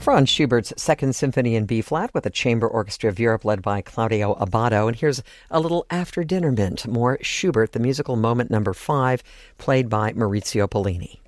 Franz Schubert's Second Symphony in B-flat with the Chamber Orchestra of Europe led by Claudio Abbado. And here's a little after dinner mint, more Schubert, the musical moment number 5, played by Maurizio Pollini.